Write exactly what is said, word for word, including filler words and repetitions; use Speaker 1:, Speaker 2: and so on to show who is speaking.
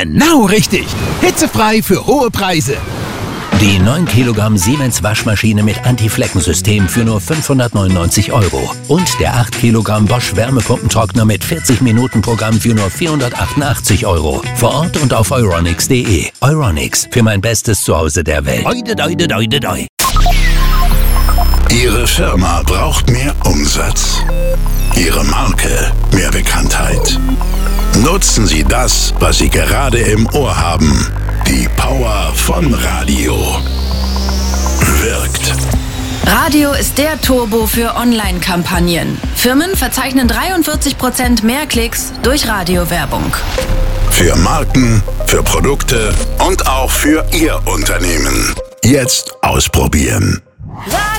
Speaker 1: Genau richtig. Hitzefrei für hohe Preise.
Speaker 2: Die neun Kilogramm Siemens Waschmaschine mit Anti-Flecken-System für nur fünfhundertneunundneunzig Euro. Und der acht Kilogramm Bosch Wärmepumpentrockner mit vierzig Minuten Programm für nur vierhundertachtundachtzig Euro. Vor Ort und auf euronics punkt de. Euronics, für mein bestes Zuhause der Welt. Oide, oide, oide, oide.
Speaker 3: Ihre Firma braucht mehr Umsatz. Ihre Marke mehr Bekanntheit. Nutzen Sie das, was Sie gerade im Ohr haben. Die Power von Radio. Wirkt.
Speaker 4: Radio ist der Turbo für Online-Kampagnen. Firmen verzeichnen dreiundvierzig Prozent mehr Klicks durch Radiowerbung.
Speaker 3: Für Marken, für Produkte und auch für Ihr Unternehmen. Jetzt ausprobieren.